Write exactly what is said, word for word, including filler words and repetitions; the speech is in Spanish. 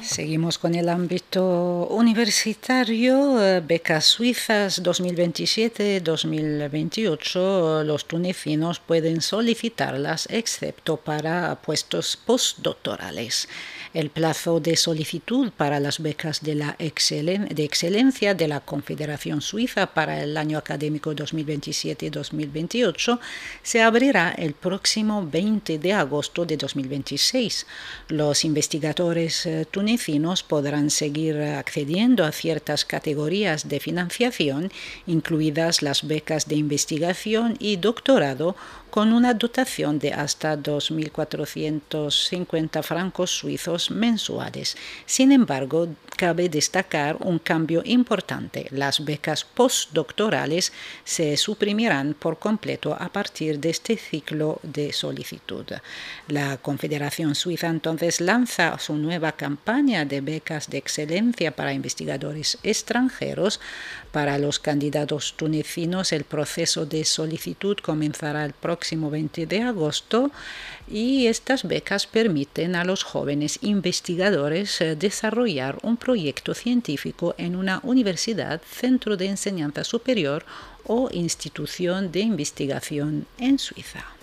Seguimos con el ámbito universitario. eh, Becas suizas dos mil veintisiete dos mil veintiocho. Los tunecinos pueden solicitarlas excepto para puestos postdoctorales. El plazo de solicitud para las becas de la excelen de excelencia de la Confederación Suiza para el año académico dos mil veintisiete dos mil veintiocho se abrirá el próximo veinte de agosto de dos mil veintiséis. Los investigadores eh, tunecinos podrán seguir accediendo a ciertas categorías de financiación, incluidas las becas de investigación y doctorado, con una dotación de hasta dos mil cuatrocientos cincuenta francos suizos mensuales. Sin embargo, cabe destacar un cambio importante. Las becas postdoctorales se suprimirán por completo a partir de este ciclo de solicitud. La Confederación Suiza entonces lanza su nueva campaña de becas de excelencia para investigadores extranjeros. Para los candidatos tunecinos, el proceso de solicitud comenzará el próximo veinte de agosto y estas becas permiten a los jóvenes investigadores desarrollar un proyecto científico en una universidad, centro de enseñanza superior o institución de investigación en Suiza.